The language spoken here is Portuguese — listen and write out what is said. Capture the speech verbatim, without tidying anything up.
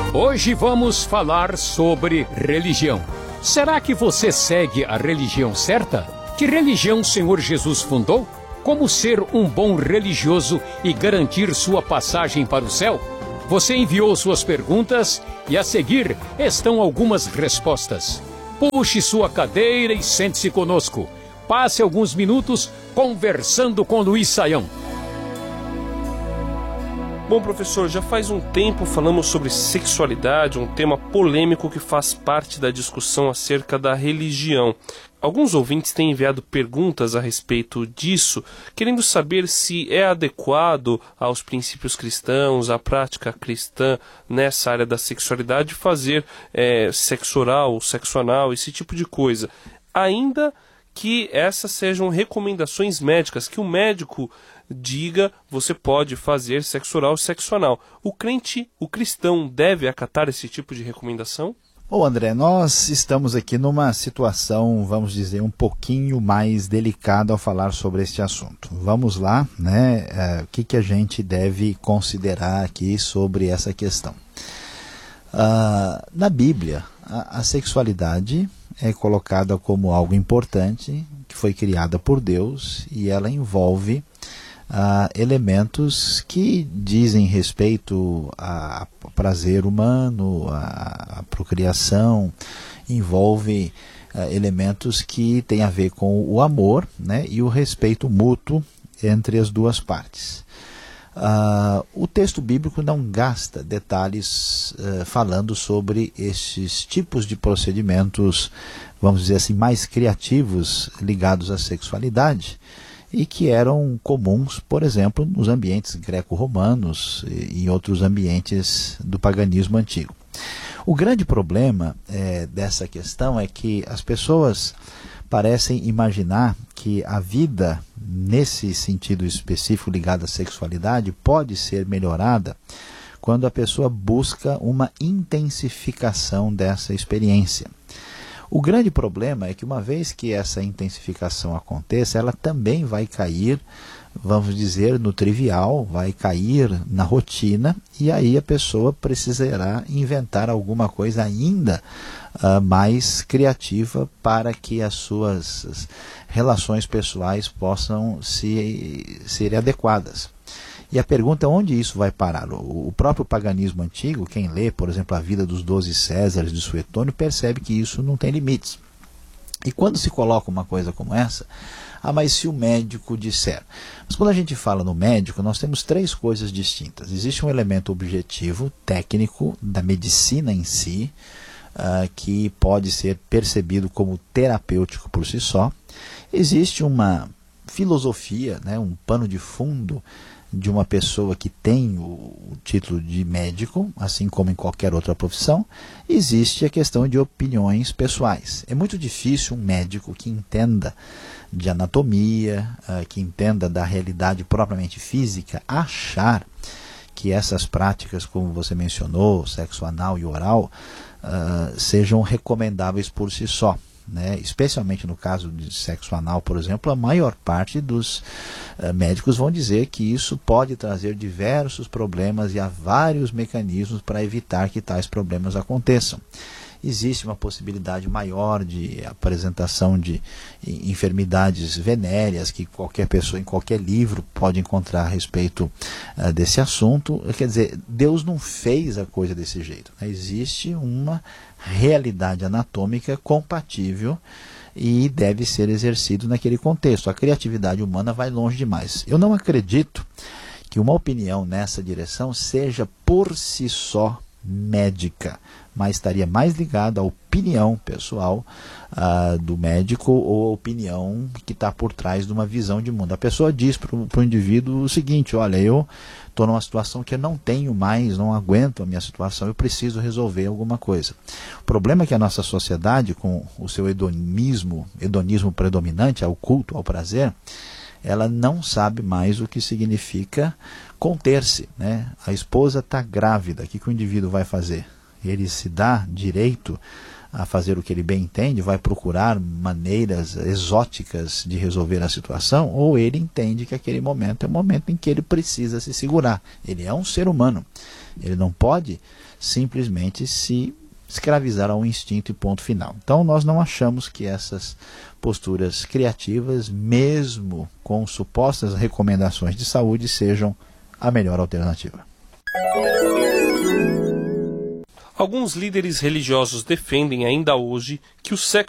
Hoje vamos falar sobre religião. Será que você segue a religião certa? Que religião o Senhor Jesus fundou? Como ser um bom religioso e garantir sua passagem para o céu? Você enviou suas perguntas e a seguir estão algumas respostas. Puxe sua cadeira e sente-se conosco. Passe alguns minutos conversando com Luiz Saião. Bom, professor, já faz um tempo falamos sobre sexualidade, um tema polêmico que faz parte da discussão acerca da religião. Alguns ouvintes têm enviado perguntas a respeito disso, querendo saber se é adequado aos princípios cristãos, à prática cristã nessa área da sexualidade, fazer é, sexo oral, sexo anal, esse tipo de coisa. Ainda que essas sejam recomendações médicas, que o médico diga, você pode fazer sexo oral e sexo anal. O crente, o cristão, deve acatar esse tipo de recomendação? Bom, André, nós estamos aqui numa situação, vamos dizer, um pouquinho mais delicada ao falar sobre este assunto. Vamos lá, né? É, o que, que a gente deve considerar aqui sobre essa questão? Uh, na Bíblia, a, a sexualidade é colocada como algo importante, que foi criada por Deus, e ela envolve Uh, elementos que dizem respeito a, a prazer humano, a, a procriação, envolve uh, elementos que têm a ver com o amor, né, e o respeito mútuo entre as duas partes. Uh, o texto bíblico não gasta detalhes uh, falando sobre esses tipos de procedimentos, vamos dizer assim, mais criativos ligados à sexualidade, e que eram comuns, por exemplo, nos ambientes greco-romanos e em outros ambientes do paganismo antigo. O grande problema é, dessa questão é que as pessoas parecem imaginar que a vida, nesse sentido específico ligado à sexualidade, pode ser melhorada quando a pessoa busca uma intensificação dessa experiência. O grande problema é que uma vez que essa intensificação aconteça, ela também vai cair, vamos dizer, no trivial, vai cair na rotina, e aí a pessoa precisará inventar alguma coisa ainda uh, mais criativa para que as suas relações pessoais possam se, ser adequadas. E a pergunta é onde isso vai parar. O próprio paganismo antigo, quem lê, por exemplo, a vida dos doze Césares de Suetônio, percebe que isso não tem limites. E quando se coloca uma coisa como essa, ah, mas se o médico disser? Mas quando a gente fala no médico, nós temos três coisas distintas. Existe um elemento objetivo, técnico, da medicina em si, uh, que pode ser percebido como terapêutico por si só. Existe uma filosofia, né, um pano de fundo de uma pessoa que tem o, o título de médico, assim como em qualquer outra profissão. Existe a questão de opiniões pessoais. É muito difícil um médico que entenda de anatomia, uh, que entenda da realidade propriamente física, achar que essas práticas, como você mencionou, sexo anal e oral, uh, sejam recomendáveis por si só. Né? Especialmente no caso de sexo anal, por exemplo, a maior parte dos uh, médicos vão dizer que isso pode trazer diversos problemas e há vários mecanismos para evitar que tais problemas aconteçam. Existe uma possibilidade maior de apresentação de enfermidades venéreas que qualquer pessoa em qualquer livro pode encontrar a respeito uh, desse assunto. Quer dizer, Deus não fez a coisa desse jeito, né? Existe uma realidade anatômica compatível e deve ser exercido naquele contexto. A criatividade humana vai longe demais. Eu não acredito que uma opinião nessa direção seja por si só médica, mas estaria mais ligado à opinião pessoal uh, do médico ou à opinião que está por trás de uma visão de mundo. A pessoa diz para o indivíduo o seguinte: olha, eu estou numa situação que eu não tenho mais, não aguento a minha situação, eu preciso resolver alguma coisa. O problema é que a nossa sociedade, com o seu hedonismo, hedonismo predominante, ao culto, ao prazer, ela não sabe mais o que significa conter-se, né? A esposa está grávida, o que, que o indivíduo vai fazer? Ele se dá direito a fazer o que ele bem entende, vai procurar maneiras exóticas de resolver a situação, ou ele entende que aquele momento é o momento em que ele precisa se segurar. Ele é um ser humano Ele não pode simplesmente se escravizar a um instinto e ponto final. Então nós não achamos que essas posturas criativas, mesmo com supostas recomendações de saúde, sejam a melhor alternativa. Alguns líderes religiosos defendem ainda hoje que o sexo